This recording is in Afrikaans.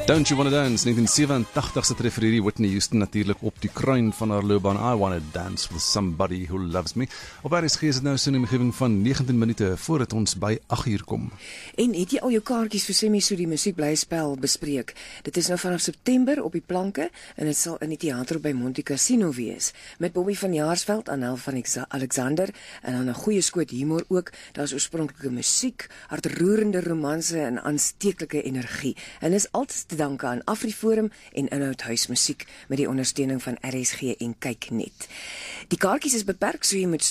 Don't You Wanna Dance, 1987 se treffer hierdie Whitney Houston natuurlik op die kruin van haar loopbaan. I Wanna Dance With Somebody Who Loves Me. Op RSG is het nou so 'n omgewing van 19 minute voordat ons by 8 uur kom. En het jy al jou kaartjies vir Semi So die musiekblyspel bespreek? Dit is nou vanaf September op die planke en dit sal in die teater by Monte Cassino wees. Met Bobby van Jaarsveld, Anel van Alexander en dan 'n goeie skoot humor ook. Daar's oorspronklike musiek, hartroerende romanse en aansteeklike energie. En is altyd te danke aan AfriForum en Inhoud Huismusiek met die ondersteuning van RSG en Kyknet. Die kaartjies is beperk, so jy moet